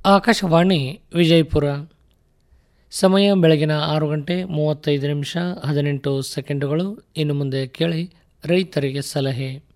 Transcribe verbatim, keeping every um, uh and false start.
ಆಕಾಶವಾಣಿ ವಿಜಯಪುರ. ಸಮಯ ಬೆಳಗಿನ ಆರು ಗಂಟೆ ಮೂವತ್ತೈದು ನಿಮಿಷ ಹದಿನೆಂಟು ಸೆಕೆಂಡುಗಳು. ಇನ್ನು ಮುಂದೆ ಕೇಳಿ ರೈತರಿಗೆ ಸಲಹೆ.